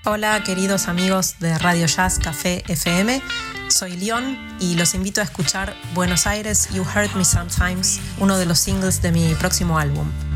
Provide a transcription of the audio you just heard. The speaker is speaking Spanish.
Hola queridos amigos de Radio Jazz Café FM, soy Leon y los invito a escuchar Buenos Aires You Hurt Me Sometimes, uno de los singles de mi próximo álbum.